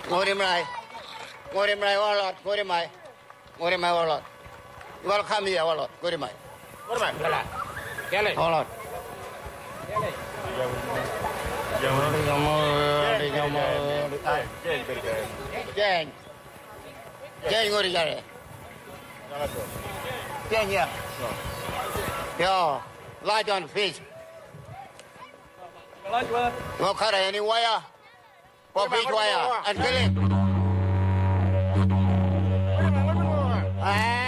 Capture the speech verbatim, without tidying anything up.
ngori mrai ngori mrai walot ngori mai ngori mai walot wal kami ya walot ngori mai ngori mai kala kele walot kele jangan jangan jangan jeng jeng ngori jare jeng ya yo light on fish light on mau kara ini waya mau fish waya and kill it